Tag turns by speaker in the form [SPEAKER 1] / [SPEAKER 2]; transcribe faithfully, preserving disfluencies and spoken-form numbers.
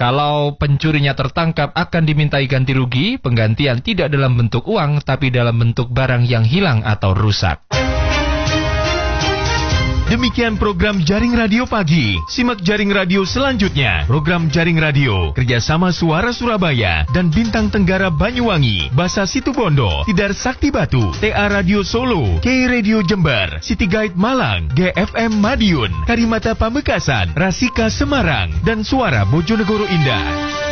[SPEAKER 1] Kalau pencurinya tertangkap akan dimintai ganti rugi, penggantian tidak dalam bentuk uang tapi dalam bentuk barang yang hilang atau rusak.
[SPEAKER 2] Demikian program Jaring Radio Pagi. Simak Jaring Radio selanjutnya. Program Jaring Radio kerjasama Suara Surabaya dan Bintang Tenggara Banyuwangi, Basa Situbondo, Tidar Sakti Batu, T A Radio Solo, K Radio Jember, City Guide Malang, G F M Madiun, Karimata Pamekasan, Rasika Semarang, dan Suara Bojonegoro Indah.